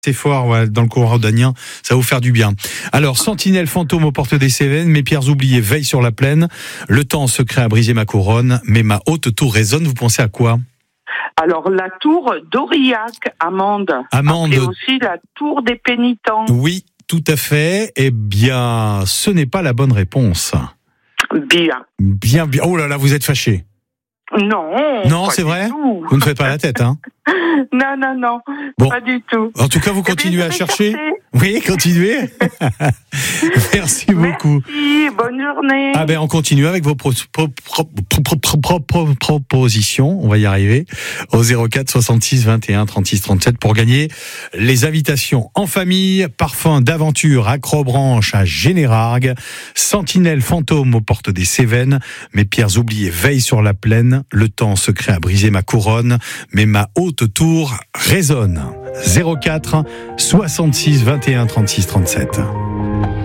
C'est fort, ouais, dans le courant rhodanien, ça va vous faire du bien. Alors, sentinelle fantôme aux portes des Cévennes, mes pierres oubliées veillent sur la plaine, le temps secret a brisé ma couronne, mais ma haute tour résonne, vous pensez à quoi ? Alors, la tour d'Aurillac, Amande. Amande. Et aussi la tour des pénitents. Oui, tout à fait. Eh bien, ce n'est pas la bonne réponse. Bien. Bien. Oh là là, vous êtes fâché. Non, c'est vrai ? tout. Vous ne faites pas la tête, hein ? Non, Bon. pas du tout. En tout cas, vous continuez à chercher. Oui, continuez. Merci beaucoup. Merci, bonne journée. Ah ben, on continue avec vos propositions. On va y arriver. Au 04 66 21 36 37 pour gagner les invitations en famille, parfum d'aventure à Crobranche, à Générargues, sentinelle fantôme aux portes des Cévennes, mes pierres oubliées veillent sur la plaine, le temps secret a brisé ma couronne, mais ma haute tour résonne. 04 66 21 36 37.